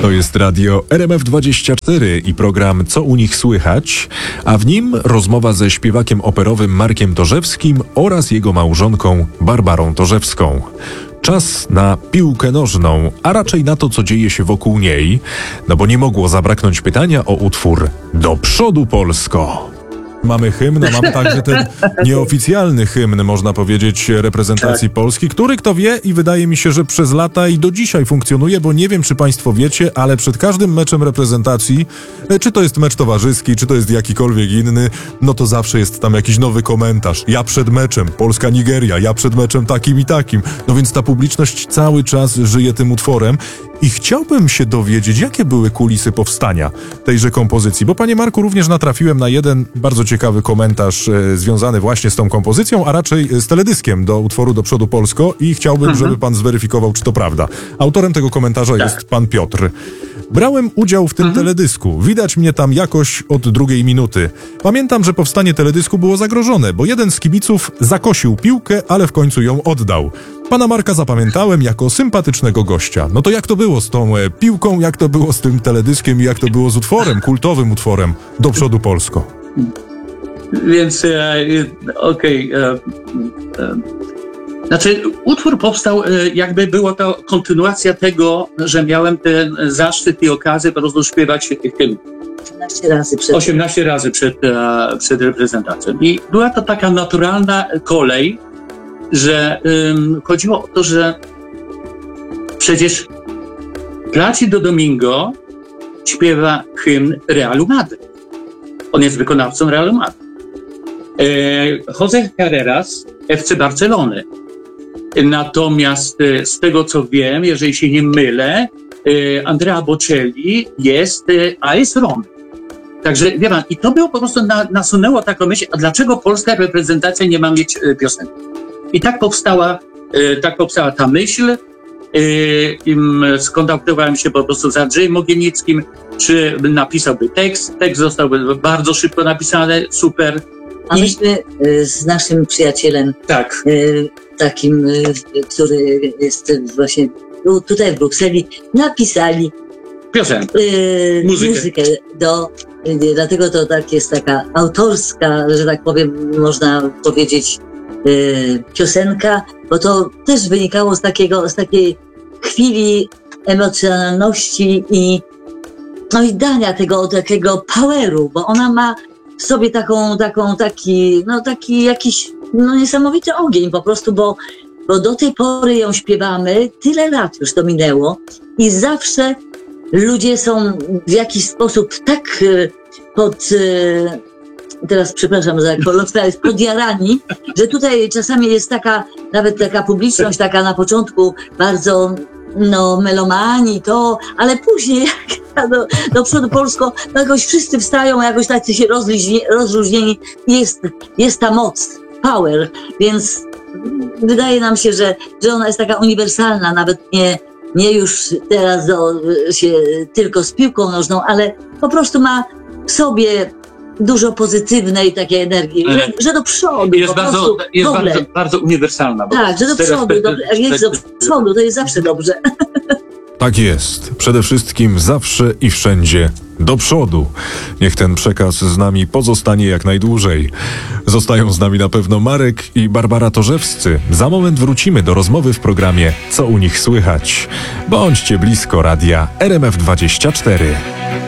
To jest radio RMF24 i program Co u nich słychać, a w nim rozmowa ze śpiewakiem operowym Markiem Torzewskim oraz jego małżonką Barbarą Torzewską. Czas na piłkę nożną, a raczej na to, co dzieje się wokół niej, no bo nie mogło zabraknąć pytania o utwór Do przodu Polsko. Mamy hymn, a mamy także ten nieoficjalny hymn, można powiedzieć, reprezentacji Polski, który, kto wie, i wydaje mi się, że przez lata i do dzisiaj funkcjonuje, bo nie wiem, czy państwo wiecie, ale przed każdym meczem reprezentacji, czy to jest mecz towarzyski, czy to jest jakikolwiek inny, no to zawsze jest tam jakiś nowy komentarz. Ja przed meczem, Polska-Nigeria, ja przed meczem takim i takim. No więc ta publiczność cały czas żyje tym utworem. I chciałbym się dowiedzieć, jakie były kulisy powstania tejże kompozycji, bo, panie Marku, również natrafiłem na jeden bardzo ciekawy komentarz związany właśnie z tą kompozycją, a raczej z teledyskiem do utworu Do przodu Polsko i chciałbym, żeby pan zweryfikował, czy to prawda. Autorem tego komentarza jest pan Piotr. Brałem udział w tym teledysku. Widać mnie tam jakoś od drugiej minuty. Pamiętam, że powstanie teledysku było zagrożone, bo jeden z kibiców zakosił piłkę, ale w końcu ją oddał. Pana Marka zapamiętałem jako sympatycznego gościa. No to jak to było z tą piłką, jak to było z tym teledyskiem i jak to było z utworem, kultowym utworem Do przodu Polsko? Więc Znaczy, utwór powstał, jakby było to kontynuacja tego, że miałem ten zaszczyt i okazję po prostu śpiewać hymn. 18 razy przed reprezentacją. I była to taka naturalna kolej, że chodziło o to, że przecież Plácido Domingo śpiewa hymn Realu Madryt. On jest wykonawcą Realu Madryt. José Carreras, FC Barcelony. Natomiast z tego, co wiem, jeżeli się nie mylę, Andrea Bocelli jest AS Romy. Także wie pan, i to było po prostu nasunęło taką myśl, a dlaczego polska reprezentacja nie ma mieć piosenki? I tak powstała ta myśl. Skontaktowałem się po prostu z Andrzejem Mogienickim, czy napisałby tekst. Tekst zostałby bardzo szybko napisany, super. A myśmy z naszym przyjacielem, takim, który jest właśnie tutaj w Brukseli, napisali piosenkę, muzykę dlatego to tak jest taka autorska, że tak powiem, można powiedzieć, piosenka, bo to też wynikało z takiej chwili emocjonalności i dania tego takiego poweru, bo ona ma w sobie taki jakiś niesamowity ogień po prostu, bo do tej pory ją śpiewamy, tyle lat już to minęło i zawsze ludzie są w jakiś sposób tak teraz przepraszam za kolokwializm, podjarani, że tutaj czasami jest nawet taka publiczność, taka na początku bardzo melomani ale później jak do przodu Polsko, jakoś wszyscy wstają, jakoś tacy się rozluźnieni, jest ta moc, power, więc wydaje nam się, że ona jest taka uniwersalna, nawet nie już teraz się tylko z piłką nożną, ale po prostu ma w sobie dużo pozytywnej takiej energii, że do przodu. Jest bardzo uniwersalna. Tak, że do przodu, jak jest do przodu, to jest zawsze dobrze. Tak jest. Przede wszystkim zawsze i wszędzie do przodu. Niech ten przekaz z nami pozostanie jak najdłużej. Zostają z nami na pewno Marek i Barbara Torzewscy. Za moment wrócimy do rozmowy w programie Co u nich słychać. Bądźcie blisko radia RMF24.